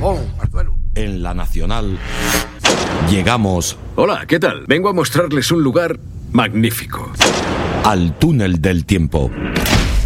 En la Nacional llegamos... Hola, ¿qué tal? Vengo a mostrarles un lugar magnífico. Al túnel del tiempo.